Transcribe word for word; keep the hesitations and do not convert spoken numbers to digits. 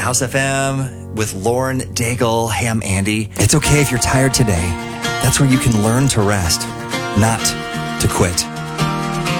House F M with Lauren Daigle. Hey, I'm Andy. It's okay if you're tired today. That's when you can learn to rest, not to quit.